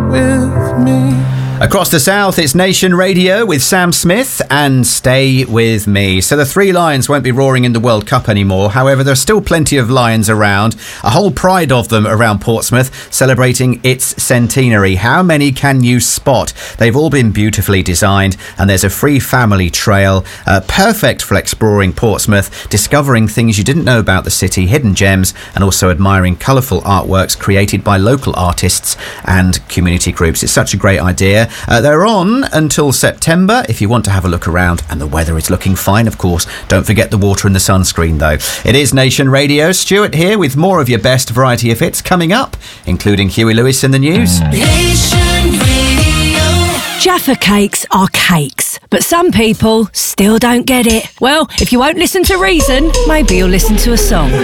with me. Across the south, it's Nation Radio with Sam Smith and Stay With Me. So the Three Lions won't be roaring in the World Cup anymore. However, there's still plenty of lions around. A whole pride of them around Portsmouth, celebrating its centenary. How many can you spot? They've all been beautifully designed, and there's a free family trail, perfect for exploring Portsmouth, discovering things you didn't know about the city, hidden gems, and also admiring colourful artworks created by local artists and community groups. It's such a great idea. They're on until September if you want to have a look around, and the weather is looking fine, of course. Don't forget the water and the sunscreen, though. It is Nation Radio. Stuart here with more of your best variety of hits coming up, including Huey Lewis in the news. Nation Radio. Jaffa cakes are cakes, but some people still don't get it. Well, if you won't listen to reason, maybe you'll listen to a song.